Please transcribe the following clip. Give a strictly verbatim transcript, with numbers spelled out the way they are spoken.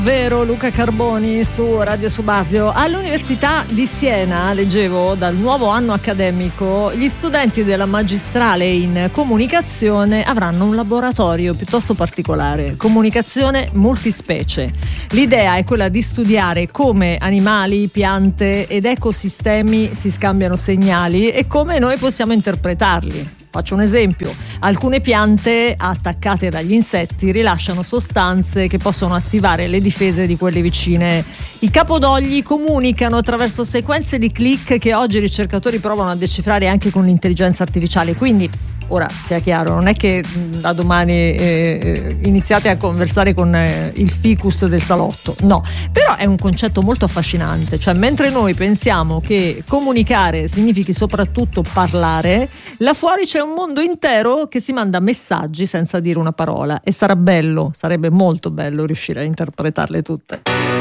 Vero, Luca Carboni su Radio Subasio. All'Università di Siena, leggevo, dal nuovo anno accademico, gli studenti della magistrale in comunicazione avranno un laboratorio piuttosto particolare, comunicazione multispecie. L'idea è quella di studiare come animali, piante ed ecosistemi si scambiano segnali e come noi possiamo interpretarli. Faccio un esempio: alcune piante attaccate dagli insetti rilasciano sostanze che possono attivare le difese di quelle vicine. I capodogli comunicano attraverso sequenze di click che oggi i ricercatori provano a decifrare anche con l'intelligenza artificiale. Quindi, ora sia chiaro, non è che da domani eh, iniziate a conversare con eh, il ficus del salotto, no, però è un concetto molto affascinante. Cioè, mentre noi pensiamo che comunicare significhi soprattutto parlare, là fuori c'è un mondo intero che si manda messaggi senza dire una parola, e sarà bello, sarebbe molto bello riuscire a interpretarle tutte.